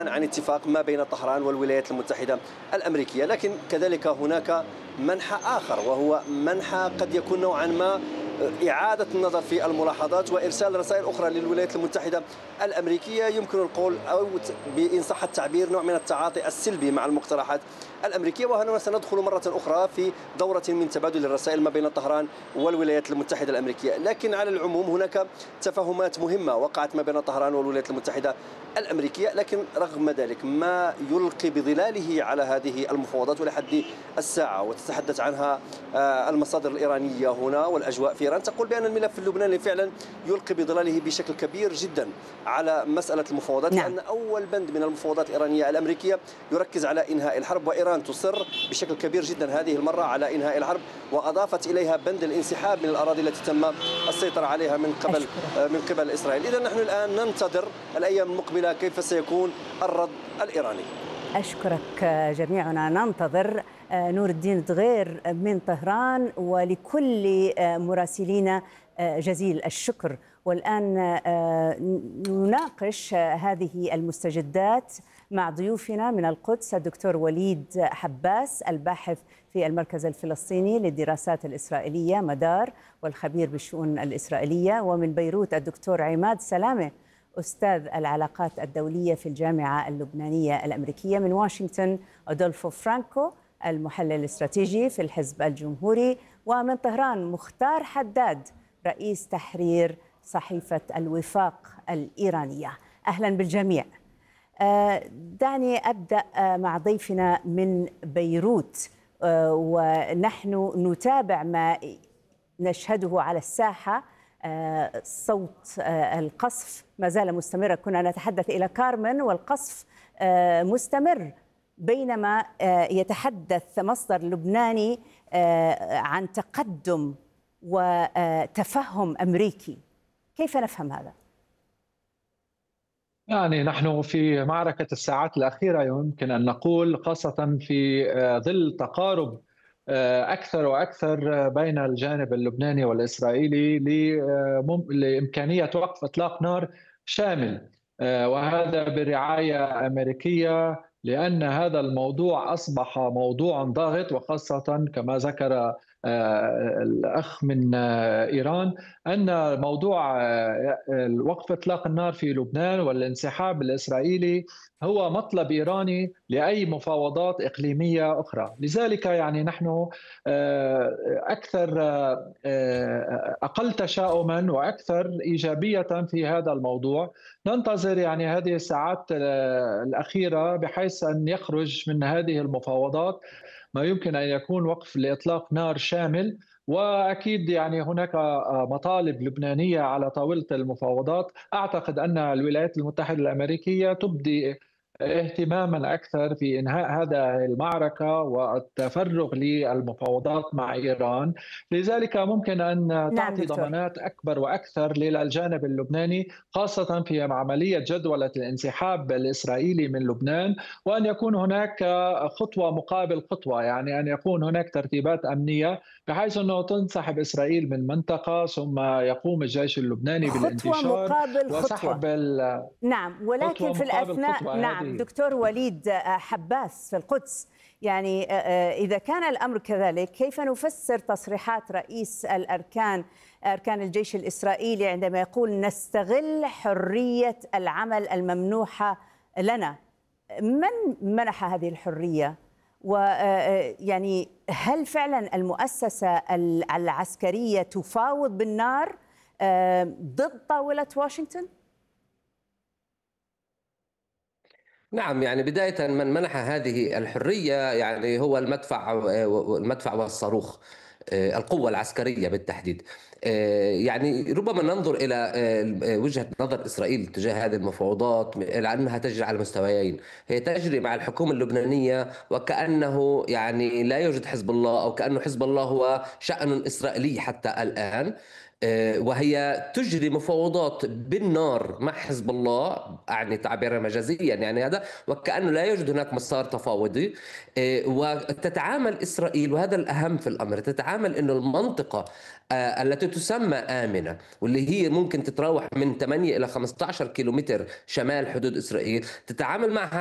عن اتفاق ما بين طهران والولايات المتحدة الأمريكية، لكن كذلك هناك منحى آخر، وهو منحى قد يكون نوعا ما إعادة النظر في الملاحظات وإرسال رسائل أخرى للولايات المتحدة الأمريكية. يمكن القول أو بإن صح التعبير نوع من التعاطي السلبي مع المقترحات الأمريكية. وهنا سندخل مرة أخرى في دورة من تبادل الرسائل ما بين طهران والولايات المتحدة الأمريكية. لكن على العموم هناك تفاهمات مهمة وقعت ما بين طهران والولايات المتحدة الأمريكية، لكن رغم ذلك ما يلقي بظلاله على هذه المفاوضات ولحد الساعة وتتحدث عنها المصادر الإيرانية هنا والأجواء في إيران، تقول بأن الملف اللبناني فعلا يلقي بظلاله بشكل كبير جدا على مسألة المفاوضات. نعم. لأن أول بند من المفاوضات الإيرانية الأمريكية يركز على إنهاء الحرب، وإيران تصر بشكل كبير جدا هذه المرة على إنهاء الحرب، وأضافت إليها بند الانسحاب من الأراضي التي تم السيطرة عليها من قبل إسرائيل. إذا نحن الآن ننتظر الأيام المقبلة كيف سيكون الرد الإيراني. أشكرك. جميعنا ننتظر. نور الدين دغير من طهران، ولكل مراسلينا جزيل الشكر. والآن نناقش هذه المستجدات مع ضيوفنا من القدس: الدكتور وليد حباس الباحث في المركز الفلسطيني للدراسات الإسرائيلية مدار والخبير بالشؤون الإسرائيلية، ومن بيروت الدكتور عماد سلامة أستاذ العلاقات الدولية في الجامعة اللبنانية الأمريكية، من واشنطن أدولفو فرانكو المحلل الاستراتيجي في الحزب الجمهوري، ومن طهران مختار حداد رئيس تحرير صحيفة الوفاق الإيرانية. أهلا بالجميع. دعني أبدأ مع ضيفنا من بيروت، ونحن نتابع ما نشهده على الساحة. صوت القصف ما زال مستمرا. كنا نتحدث إلى كارمن والقصف مستمر، بينما يتحدث مصدر لبناني عن تقدم وتفهم أمريكي. كيف نفهم هذا؟ يعني نحن في معركة الساعات الأخيرة يمكن أن نقول، خاصة في ظل تقارب أكثر وأكثر بين الجانب اللبناني والإسرائيلي لإمكانية وقف إطلاق نار شامل، وهذا برعاية أمريكية، لأن هذا الموضوع أصبح موضوع ضاغط، وخاصة كما ذكر الأخ من إيران أن موضوع وقف إطلاق النار في لبنان والانسحاب الإسرائيلي هو مطلب إيراني لأي مفاوضات إقليمية أخرى. لذلك يعني نحن أقل تشاؤما وأكثر إيجابية في هذا الموضوع. ننتظر يعني هذه الساعات الأخيرة بحيث أن يخرج من هذه المفاوضات ما يمكن أن يكون وقف لإطلاق نار شامل. وأكيد يعني هناك مطالب لبنانية على طاولة المفاوضات. أعتقد أن الولايات المتحدة الأمريكية تبدي اهتماما أكثر في إنهاء هذا المعركة والتفرغ للمفاوضات مع إيران. لذلك ممكن أن تعطي ضمانات أكبر وأكثر للجانب اللبناني، خاصة في عملية جدولة الانسحاب الإسرائيلي من لبنان، وأن يكون هناك خطوة مقابل خطوة، يعني أن يكون هناك ترتيبات أمنية بحيث أنه تنسحب إسرائيل من منطقة ثم يقوم الجيش اللبناني بالانتشار مقابل وسحب نعم، ولكن في الأثناء نعم دكتور وليد حباس في القدس، يعني إذا كان الأمر كذلك، كيف نفسر تصريحات رئيس أركان الجيش الإسرائيلي عندما يقول نستغل حرية العمل الممنوحة لنا؟ من منح هذه الحرية؟ ويعني هل فعلا المؤسسة العسكرية تفاوض بالنار ضد طاولة واشنطن؟ نعم، يعني بداية من منح هذه الحرية يعني هو المدفع والصاروخ، القوة العسكرية بالتحديد. يعني ربما ننظر إلى وجهة نظر إسرائيل تجاه هذه المفاوضات إلى أنها تجري على مستويين. هي تجري مع الحكومة اللبنانية وكأنه يعني لا يوجد حزب الله، أو كأنه حزب الله هو شأن إسرائيلي حتى الآن. وهي تجري مفاوضات بالنار مع حزب الله، أعني تعبيرا مجازيا يعني هذا، وكأنه لا يوجد هناك مسار تفاوضي. وتتعامل إسرائيل، وهذا الأهم في الأمر، تتعامل أنه المنطقة التي تسمى آمنة، واللي هي ممكن تتراوح من 8 إلى 15 كيلومتر شمال حدود إسرائيل، تتعامل معها